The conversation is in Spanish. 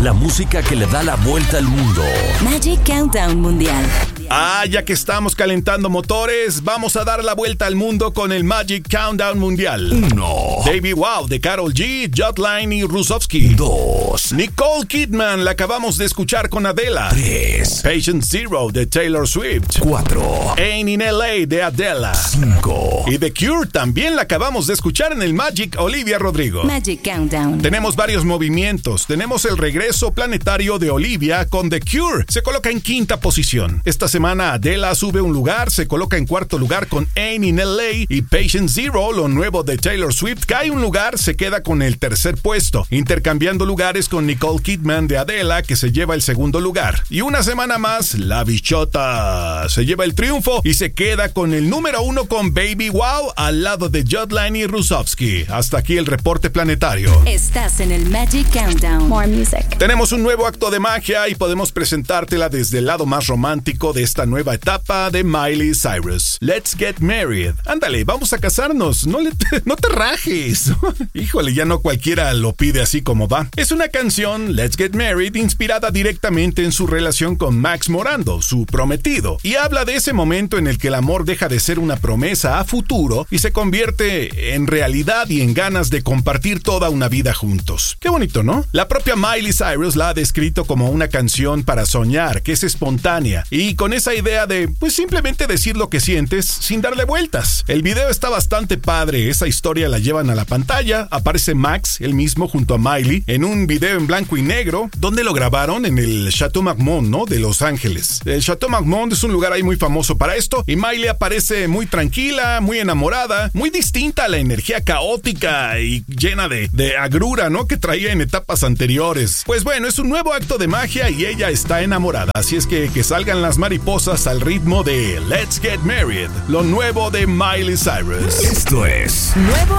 la música que le da la vuelta al mundo. Magic Countdown Mundial. Ya que estamos calentando motores, vamos a dar la vuelta al mundo con el Magic Countdown Mundial. 1. Baby Wow de Karol G, Jotline y Rusovsky. 2. Nicole Kidman la acabamos de escuchar con Adela. 3. Patient Zero de Taylor Swift. 4. Ain't in LA de Adele. 5. Y The Cure también la acabamos de escuchar en el Magic, Olivia Rodrigo. Magic Countdown. Tenemos varios movimientos. Tenemos el regreso planetario de Olivia con The Cure. Se coloca en quinta posición. Esta semana Adele sube un lugar, se coloca en cuarto lugar con Ain't in LA, y Patient Zero, lo nuevo de Taylor Swift, cae un lugar, se queda con el tercer puesto, intercambiando lugares con Nicole Kidman de Adele, que se lleva el segundo lugar. Y una semana más, La Bichota se lleva el triunfo y se queda con el número 1 con Baby Wow al lado de Jotline y Rusovsky. Hasta aquí el reporte planetario. Estás en el Magic Countdown. More music. Tenemos un nuevo acto de magia y podemos presentártela desde el lado más romántico de esta nueva etapa de Miley Cyrus. Let's Get Married. Ándale, vamos a casarnos. No te rajes. Híjole, ya no cualquiera lo pide así como va. Es una canción, Let's Get Married, inspirada directamente en su relación con Max Morando, su prometido, y habla de ese momento en el que el amor deja de ser una promesa a futuro y se convierte en realidad y en ganas de compartir toda una vida juntos. Qué bonito, ¿no? La propia Miley Cyrus la ha descrito como una canción para soñar, que es espontánea, y con esa idea de, pues, simplemente decir lo que sientes sin darle vueltas. El video está bastante padre, esa historia la llevan a la pantalla, aparece Max, él mismo, junto a Miley, en un video en blanco y negro, donde lo grabaron en el Chateau Marmont, ¿no?, de Los Ángeles. El Chateau Marmont es un lugar ahí muy famoso para esto, y Miley aparece muy tranquila, muy enamorada, muy distinta a la energía caótica y llena de agrura, ¿no?, que traía en etapas anteriores. Pues bueno, es un nuevo acto de magia y ella está enamorada, así es que salgan las mariposas al ritmo de Let's Get Married, lo nuevo de Miley Cyrus. Esto es Nuevo